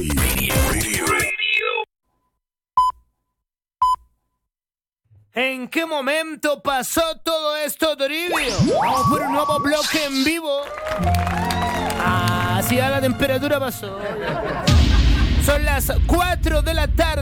¿En qué momento pasó todo esto, Toribio? Vamos por un nuevo bloque en vivo. Sí, a la temperatura pasó. Son las 4 de la tarde.